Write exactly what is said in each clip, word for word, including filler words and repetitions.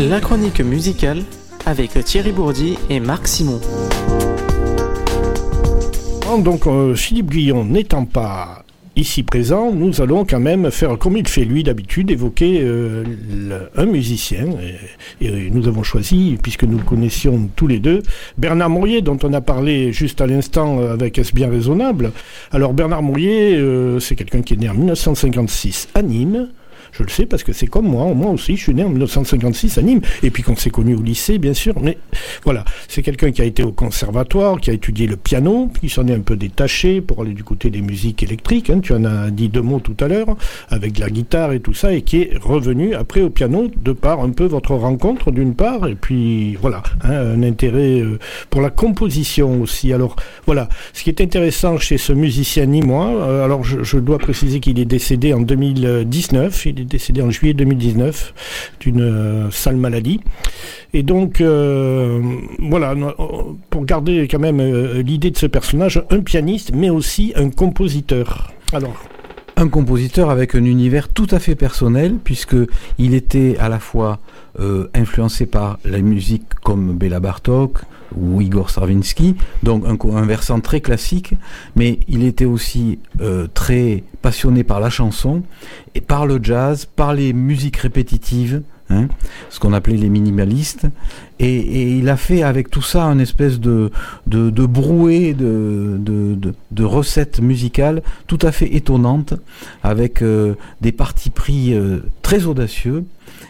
La chronique musicale avec Thierry Bourdi et Marc Simon. Donc euh, Philippe Guillon n'étant pas ici présent, nous allons quand même faire comme il fait lui d'habitude, évoquer euh, le, un musicien. Et, et nous avons choisi, puisque nous le connaissions tous les deux, Bernard Mourier, dont on a parlé juste à l'instant avec Est-ce bien raisonnable. Alors Bernard Mourier, euh, c'est quelqu'un qui est né en dix-neuf cent cinquante-six à Nîmes. Je le sais parce que c'est comme moi, moi aussi, je suis né en dix-neuf cent cinquante-six à Nîmes, et puis qu'on s'est connu au lycée, bien sûr, mais voilà, c'est quelqu'un qui a été au conservatoire, qui a étudié le piano, qui s'en est un peu détaché pour aller du côté des musiques électriques, hein, tu en as dit deux mots tout à l'heure, avec de la guitare et tout ça, et qui est revenu après au piano, de par un peu votre rencontre d'une part, et puis voilà, hein, un intérêt euh, pour la composition aussi. Alors voilà, ce qui est intéressant chez ce musicien nîmois, euh, alors je, je dois préciser qu'il est décédé en deux mille dix-neuf, il est décédé en juillet deux mille dix-neuf d'une euh, sale maladie. Et donc, euh, voilà, pour garder quand même euh, l'idée de ce personnage, un pianiste, mais aussi un compositeur. Alors, un compositeur avec un univers tout à fait personnel, puisqu'il était à la fois euh, influencé par la musique comme Béla Bartók ou Igor Stravinsky, donc un, un versant très classique, mais il était aussi euh, très passionné par la chanson, et par le jazz, par les musiques répétitives, hein, ce qu'on appelait les minimalistes, et, et il a fait avec tout ça une espèce de, de, de brouet de, de, de, de recettes musicales tout à fait étonnantes, avec euh, des partis pris euh, très audacieux,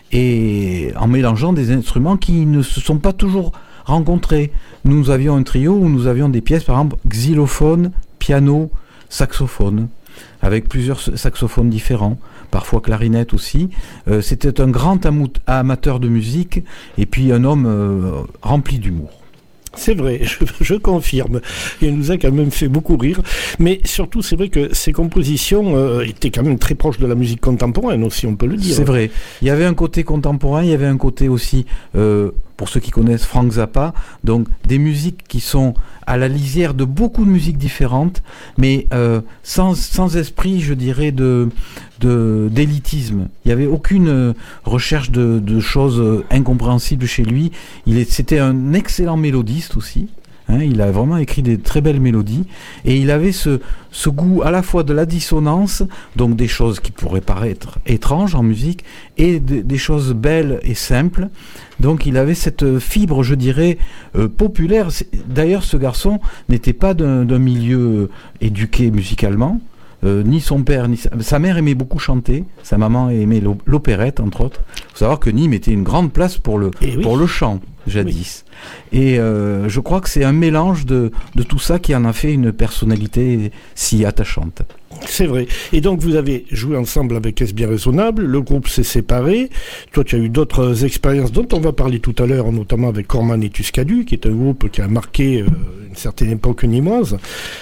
et en mélangeant des instruments qui ne se sont pas toujours rencontrés. Nous avions un trio où nous avions des pièces, par exemple, xylophone, piano, saxophone, avec plusieurs saxophones différents, parfois clarinette aussi. Euh, c'était un grand amou- amateur de musique, et puis un homme euh, rempli d'humour. C'est vrai, je, je confirme. Il nous a quand même fait beaucoup rire. Mais surtout, c'est vrai que ses compositions euh, étaient quand même très proches de la musique contemporaine aussi, on peut le dire. C'est vrai. Il y avait un côté contemporain, il y avait un côté aussi, euh, pour ceux qui connaissent Frank Zappa, donc des musiques qui sont à la lisière de beaucoup de musiques différentes, mais euh, sans, sans esprit, je dirais, de, de, d'élitisme. Il n'y avait aucune recherche de, de choses incompréhensibles chez lui. Il est, c'était un excellent mélodiste aussi. Hein, il a vraiment écrit des très belles mélodies, et il avait ce, ce goût à la fois de la dissonance, donc des choses qui pourraient paraître étranges en musique, et de, des choses belles et simples. Donc il avait cette fibre, je dirais, euh, populaire. D'ailleurs, ce garçon n'était pas d'un, d'un milieu éduqué musicalement. Euh, ni son père, ni sa... sa mère aimait beaucoup chanter, sa maman aimait l'opérette, entre autres. Il faut savoir que Nîmes était une grande place pour le, oui. pour le chant, jadis. Oui. Et euh, je crois que c'est un mélange de, de tout ça qui en a fait une personnalité si attachante. C'est vrai. Et donc vous avez joué ensemble avec Est-ce bien raisonnable, le groupe s'est séparé, toi tu as eu d'autres expériences dont on va parler tout à l'heure, notamment avec Corman et Tuscadu, qui est un groupe qui a marqué euh, une certaine époque nîmoise,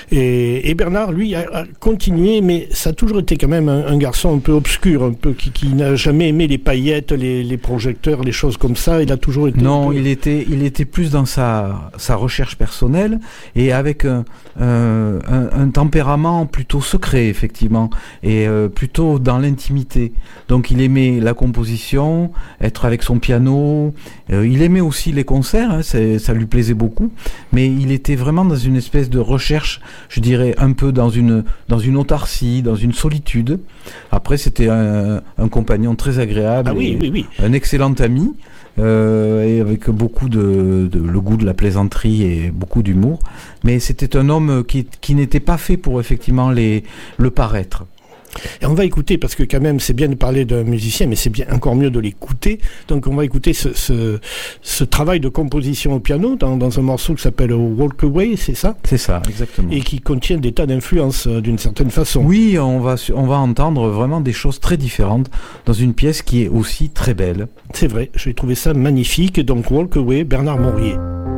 et, et Bernard lui a, a continué, mais ça a toujours été quand même un, un garçon un peu obscur, un peu qui, qui n'a jamais aimé les paillettes, les, les projecteurs, les choses comme ça. Il a toujours été... Non, peu... il était, il était plus dans sa, sa recherche personnelle, et avec un, un, un, un tempérament plutôt secret, effectivement, et euh, plutôt dans l'intimité. Donc il aimait la composition, être avec son piano, euh, il aimait aussi les concerts, hein, c'est, ça lui plaisait beaucoup, mais il était vraiment dans une espèce de recherche, je dirais un peu dans une, dans une autarcie, dans une solitude. Après, c'était un, un compagnon très agréable, ah oui, oui, oui. un excellent ami, Euh, et avec beaucoup de, de le goût de la plaisanterie et beaucoup d'humour, mais c'était un homme qui, qui n'était pas fait pour effectivement les, le paraître. Et on va écouter, parce que quand même c'est bien de parler d'un musicien, mais c'est bien encore mieux de l'écouter. Donc on va écouter ce, ce, ce travail de composition au piano dans, dans un morceau qui s'appelle Walk Away, c'est ça ? C'est ça, exactement. Et qui contient des tas d'influences euh, d'une certaine façon. Oui, on va, on va entendre vraiment des choses très différentes dans une pièce qui est aussi très belle. C'est vrai, j'ai trouvé ça magnifique. Donc Walk Away, Bernard Mourier.